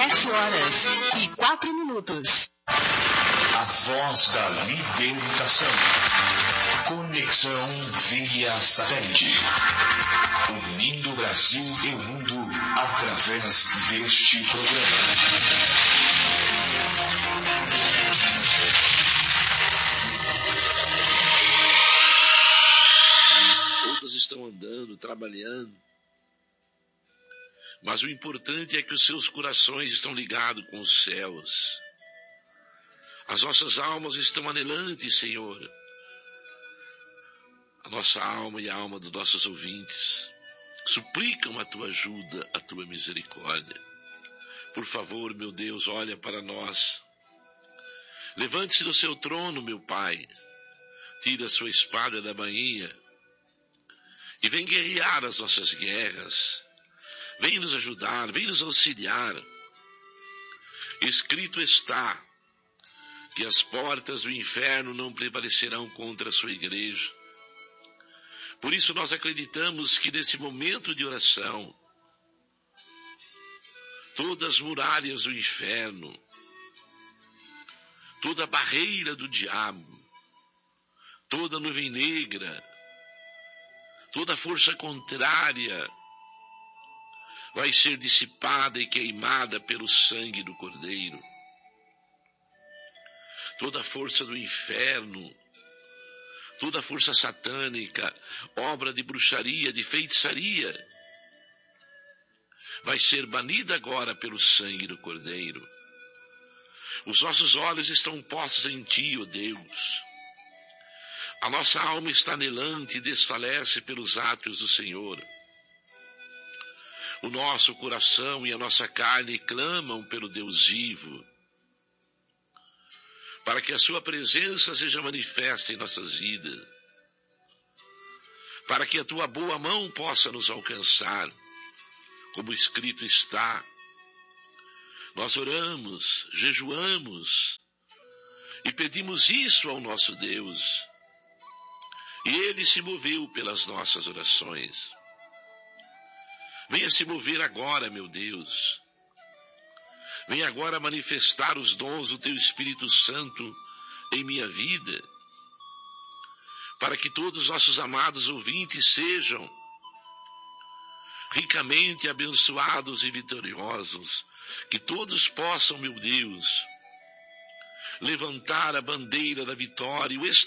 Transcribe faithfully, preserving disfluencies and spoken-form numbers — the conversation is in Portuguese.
Sete horas e quatro minutos. A voz da libertação. Conexão via satélite. Unindo o Brasil e o mundo através deste programa. Todos estão andando, trabalhando. Mas o importante é que os seus corações estão ligados com os céus. As nossas almas estão anelantes, Senhor. A nossa alma e a alma dos nossos ouvintes suplicam a tua ajuda, a tua misericórdia. Por favor, meu Deus, olha para nós. Levante-se do seu trono, meu Pai. Tira a sua espada da bainha e vem guerrear as nossas guerras. Vem nos ajudar, vem nos auxiliar. Escrito está que as portas do inferno não prevalecerão contra a sua igreja. Por isso nós acreditamos que nesse momento de oração, todas as muralhas do inferno, toda a barreira do diabo, toda a nuvem negra, toda a força contrária vai ser dissipada e queimada pelo sangue do Cordeiro. Toda a força do inferno, toda a força satânica, obra de bruxaria, de feitiçaria, vai ser banida agora pelo sangue do Cordeiro. Os nossos olhos estão postos em Ti, ó Deus. A nossa alma está anelante e desfalece pelos átrios do Senhor. O nosso coração e a nossa carne clamam pelo Deus vivo, para que a sua presença seja manifesta em nossas vidas, para que a tua boa mão possa nos alcançar, como escrito está. Nós oramos, jejuamos e pedimos isso ao nosso Deus, e Ele se moveu pelas nossas orações. Venha se mover agora, meu Deus. Venha agora manifestar os dons do Teu Espírito Santo em minha vida, para que todos os nossos amados ouvintes sejam ricamente abençoados e vitoriosos, que todos possam, meu Deus, levantar a bandeira da vitória e o